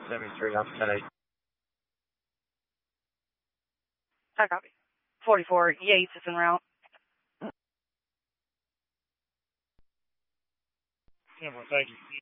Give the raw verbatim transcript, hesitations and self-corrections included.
seventy-three, I'm ten eight. I copy. forty-four, Yates is en route. ten four, thank you.